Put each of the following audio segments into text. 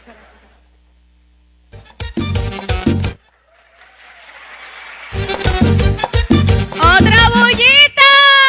¡Otra bullita!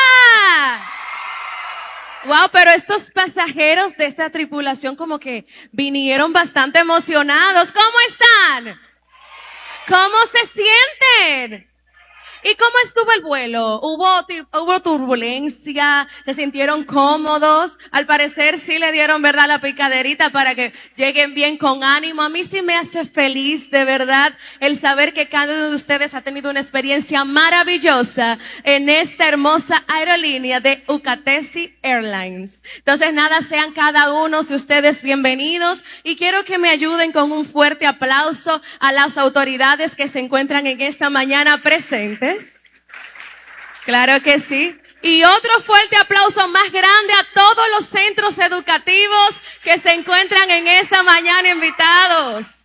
Wow, pero estos pasajeros de esta tripulación como que vinieron bastante emocionados. ¿Cómo están? ¿Cómo se sienten? ¿Y cómo estuvo el vuelo? ¿Hubo turbulencia? ¿Se sintieron cómodos? Al parecer sí le dieron, ¿verdad?, la picaderita para que lleguen bien con ánimo. A mí sí me hace feliz, de verdad, el saber que cada uno de ustedes ha tenido una experiencia maravillosa en esta hermosa aerolínea de UKTC Airlines. Entonces, nada, sean cada uno de ustedes bienvenidos y quiero que me ayuden con un fuerte aplauso a las autoridades que se encuentran en esta mañana presentes. Claro que sí. Y otro fuerte aplauso más grande a todos los centros educativos que se encuentran en esta mañana invitados.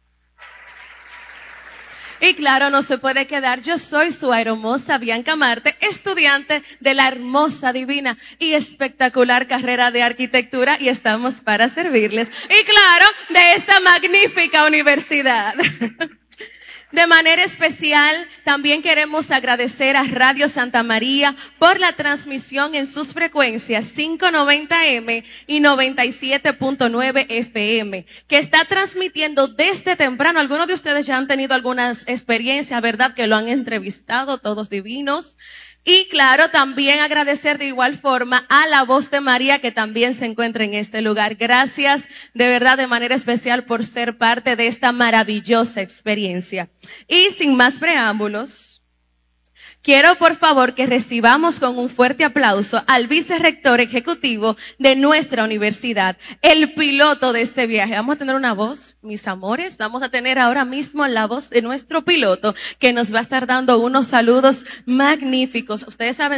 Y claro, no se puede quedar. Yo soy su aeromoza Bianca Marte, estudiante de la hermosa, divina y espectacular carrera de arquitectura y estamos para servirles. Y claro, de esta magnífica universidad. De manera especial, también queremos agradecer a Radio Santa María por la transmisión en sus frecuencias 590M y 97.9 FM, que está transmitiendo desde temprano. Algunos de ustedes ya han tenido algunas experiencias, ¿verdad?, que lo han entrevistado, todos divinos. Y claro, también agradecer de igual forma a La Voz de María que también se encuentra en este lugar. Gracias de verdad de manera especial por ser parte de esta maravillosa experiencia. Y sin más preámbulos, quiero por favor que recibamos con un fuerte aplauso al vicerrector ejecutivo de nuestra universidad, el piloto de este viaje. Vamos a tener una voz, mis amores, vamos a tener ahora mismo la voz de nuestro piloto que nos va a estar dando unos saludos magníficos. Ustedes saben